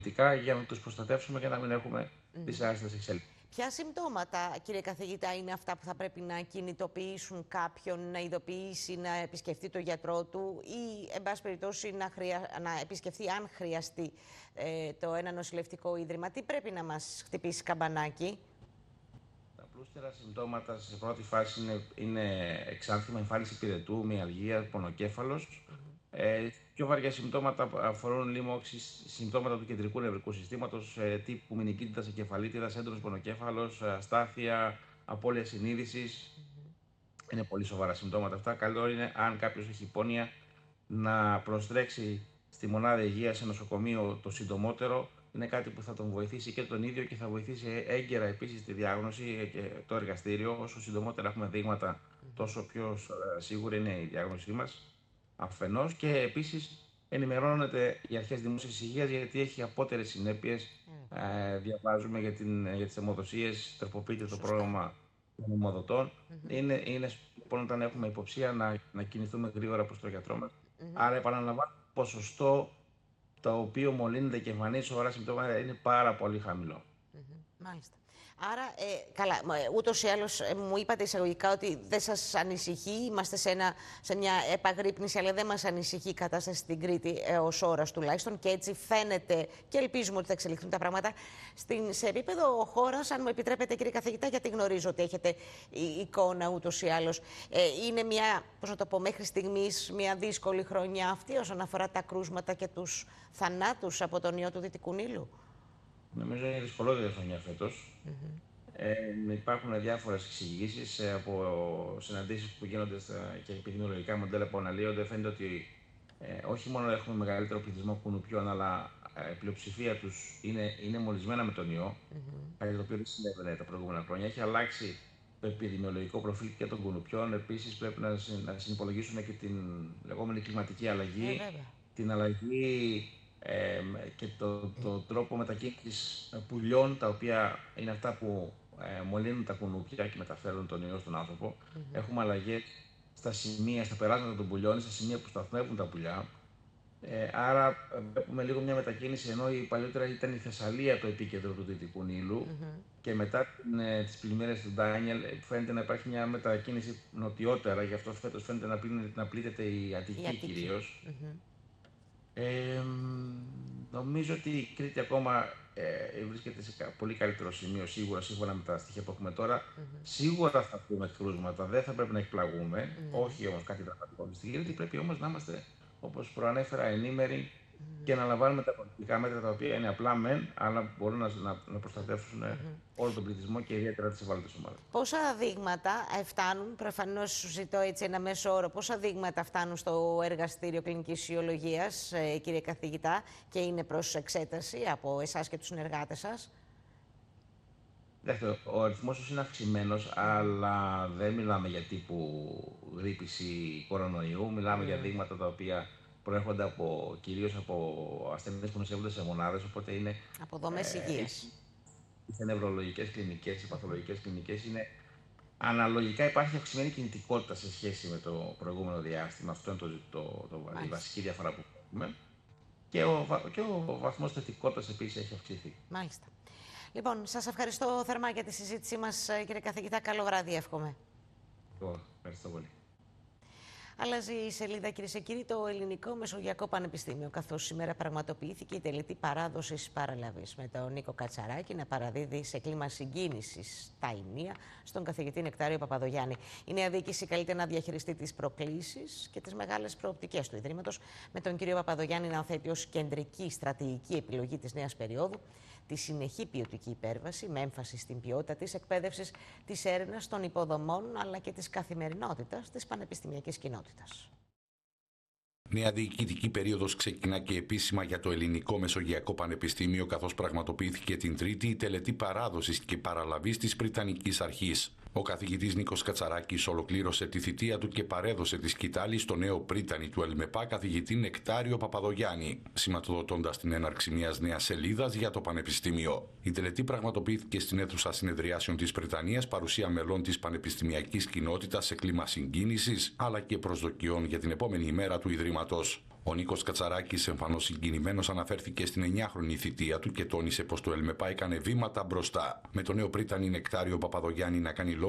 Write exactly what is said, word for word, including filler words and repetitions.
για να τους προστατεύσουμε και να μην έχουμε mm. τις άριστες εξέλιξεις. Ποια συμπτώματα, κύριε καθηγητά, είναι αυτά που θα πρέπει να κινητοποιήσουν κάποιον να ειδοποιήσει, να επισκεφτεί τον γιατρό του ή, εν πάση περιπτώσει, να, χρεια... να επισκεφτεί, αν χρειαστεί, ε, το ένα νοσηλευτικό ίδρυμα? Τι πρέπει να μας χτυπήσει καμπανάκι? Τα πλούστερα συμπτώματα σε πρώτη φάση είναι, είναι εξάνθημα, εμφάνιση πυρετού, μυαλγία, πονοκέφαλος. Mm-hmm. Ε, πιο βαριά συμπτώματα αφορούν λοιμώξεις, συμπτώματα του κεντρικού νευρικού συστήματος, ε, τύπου μηνικίτιδας, εγκεφαλίτιδας, έντονος πονοκέφαλος, αστάθεια, απώλεια συνείδησης. Mm-hmm. Είναι πολύ σοβαρά συμπτώματα αυτά. Καλό είναι, αν κάποιος έχει υπόνοια, να προστρέξει στη μονάδα υγείας σε νοσοκομείο το συντομότερο. Είναι κάτι που θα τον βοηθήσει και τον ίδιο και θα βοηθήσει έγκαιρα επίσης τη διάγνωση και το εργαστήριο. Όσο συντομότερα έχουμε δείγματα, mm-hmm. τόσο πιο σίγουρη είναι η διάγνωσή μας. Αφενός, και επίσης ενημερώνεται οι αρχές δημόσιας υγείας γιατί έχει απότερες συνέπειες. Mm. Ε, διαβάζουμε για, την, για τις αιμοδοσίες, τροποποιείται το πρόγραμμα των αιμοδοτών. Mm-hmm. Είναι, είναι λοιπόν όταν έχουμε υποψία να, να κινηθούμε γρήγορα προς τον γιατρό μας. Mm-hmm. Άρα επαναλαμβάνω, το ποσοστό το οποίο μολύνεται και εμφανίζει σοβαρά συμπτώματα είναι πάρα πολύ χαμηλό. Mm-hmm. Μάλιστα. Άρα, ε, καλά, ούτως ή άλλως ε, μου είπατε εισαγωγικά ότι δεν σας ανησυχεί, είμαστε σε, ένα, σε μια επαγρύπνηση, αλλά δεν μας ανησυχεί η κατάσταση στην Κρήτη έως ώρας τουλάχιστον, και έτσι φαίνεται και ελπίζουμε ότι θα εξελιχθούν τα πράγματα. Στην, σε επίπεδο χώρας, αν μου επιτρέπετε κύριε καθηγητά, γιατί γνωρίζω ότι έχετε εικόνα ούτως ή άλλως, ε, είναι μια, πώς να το πω, μέχρι στιγμής μια δύσκολη χρονιά αυτή όσον αφορά τα κρούσματα και τους θανάτους από τον ιό του Δυτικού Νείλου? Νομίζω είναι δυσκολότερη χρονιά φέτος. Mm-hmm. ε, υπάρχουν διάφορες εξηγήσεις ε, από συναντήσεις που γίνονται στα, και επιδημιολογικά μοντέλα που αναλύονται. Φαίνεται ότι ε, όχι μόνο έχουμε μεγαλύτερο πληθυσμό κουνουπιών, αλλά η ε, πλειοψηφία τους είναι, είναι μολυσμένα με τον ιό. Mm-hmm. Κάτι το οποίο δεν συνέβαινε τα προηγούμενα χρόνια. Έχει αλλάξει το επιδημιολογικό προφίλ και των κουνουπιών. Επίσης, πρέπει να, να συνυπολογίσουμε και την λεγόμενη κλιματική αλλαγή, mm-hmm. την αλλαγή. Ε, και το, το τρόπο μετακίνησης πουλιών, τα οποία είναι αυτά που ε, μολύνουν τα κουνούπια και μεταφέρουν τον ιό στον άνθρωπο. Mm-hmm. Έχουμε αλλαγές στα σημεία, στα περάσματα των πουλιών, στα σημεία που σταθμεύουν τα πουλιά. Ε, άρα βλέπουμε λίγο μια μετακίνηση, ενώ η παλιότερα ήταν η Θεσσαλία το επίκεντρο του Δυτικού Νείλου. Mm-hmm. Και μετά ε, τις πλημμύρες του Ντάνιελ φαίνεται να υπάρχει μια μετακίνηση νοτιότερα, γι' αυτό φέτος φαίνεται να, πλύνεται, να πλήττεται η Αττική, η Αττική. κυρίως. Mm-hmm. Ε, νομίζω ότι η Κρήτη ακόμα ε, βρίσκεται σε πολύ καλύτερο σημείο, σίγουρα, σύμφωνα με τα στοιχεία που έχουμε τώρα. Mm-hmm. Σίγουρα θα πούμε κρούσματα, δεν θα πρέπει να εκπλαγούμε, mm-hmm. όχι όμως κάτι δραματικό. Στην Κρήτη πρέπει όμως να είμαστε, όπως προανέφερα, ενήμεροι mm-hmm. και να λαμβάνουμε τα πολιτικά μέτρα, τα οποία είναι απλά μεν, αλλά μπορούν να, να, να προστατεύσουν mm-hmm. όλο τον πληθυσμό και ιδιαίτερα τις ευάλωτες ομάδες. Πόσα δείγματα φτάνουν, προφανώς σου ζητώ έτσι ένα μέσο όρο, πόσα δείγματα φτάνουν στο εργαστήριο κλινικής ιολογίας, ε, κύριε καθηγητά, και είναι προς εξέταση από εσάς και τους συνεργάτες σας? Δεύτερο, ο αριθμός τους είναι αυξημένος, αλλά δεν μιλάμε για τύπου γρίπης ή κορονοϊού. Μιλάμε mm. για δείγματα τα οποία προέρχονται από, κυρίως από ασθενείς που νοσεύονται σε μονάδες, οπότε είναι... Από δομές ε, υγείας. Σε νευρολογικές κλινικές, σε παθολογικές κλινικές, είναι... Αναλογικά υπάρχει αυξημένη κινητικότητα σε σχέση με το προηγούμενο διάστημα. Αυτό είναι το, το, το, η βασική διαφορά που έχουμε. Και ο, και ο βαθμός θετικότητας επίσης έχει αυξηθεί. Μάλιστα. Λοιπόν, σας ευχαριστώ θερμά για τη συζήτησή μας, κύριε καθηγητά. Καλό βράδυ, εύχομαι. Εγώ, ευχαριστώ πολύ. Αλλάζει η σελίδα, κυρίες και κύριοι, το Ελληνικό Μεσογειακό Πανεπιστήμιο, καθώς σήμερα πραγματοποιήθηκε η τελετή παράδοσης παραλαβής, με τον Νίκο Κατσαράκη να παραδίδει σε κλίμα συγκίνησης τα ηνία στον καθηγητή Νεκτάριο Παπαδογιάννη. Η νέα διοίκηση καλείται να διαχειριστεί τις προκλήσεις και τις μεγάλες προοπτικές του Ιδρύματος, με τον κύριο Παπαδογιάννη να οθέτει ως κεντρική στρατηγική επιλογή της νέας περίοδου τη συνεχή ποιοτική υπέρβαση, με έμφαση στην ποιότητα της εκπαίδευσης, της έρευνας, των υποδομών, αλλά και της καθημερινότητας της πανεπιστημιακής κοινότητας. Νέα διοικητική περίοδος ξεκινά και επίσημα για το Ελληνικό Μεσογειακό Πανεπιστήμιο, καθώς πραγματοποιήθηκε την Τρίτη η τελετή παράδοσης και παραλαβής της Πριτανικής Αρχής. Ο καθηγητής Νίκος Κατσαράκης ολοκλήρωσε τη θητεία του και παρέδωσε τη σκητάλη στο νέο πρίτανη του ΕΛΜΕΠΑ καθηγητή Νεκτάριο Παπαδογιάννη, σηματοδοτώντας την έναρξη μιας νέας σελίδας για το Πανεπιστήμιο. Η τελετή πραγματοποιήθηκε στην αίθουσα συνεδριάσεων της Πριτανίας, παρουσία μελών της πανεπιστημιακής κοινότητας σε κλίμα συγκίνησης, αλλά και προσδοκιών για την επόμενη ημέρα του Ιδρύματος. Ο Νίκος Κατσαράκης, εμφανώς συγκινημένος, αναφέρθηκε στην εννιάχρονη θητεία του και τόνισε πως το ΕΛΜΕΠΑ έκανε βήματα μπροστά. Με τον νέο πρίτανη Νεκτάριο Παπαδογιάννη να κάνει λόγο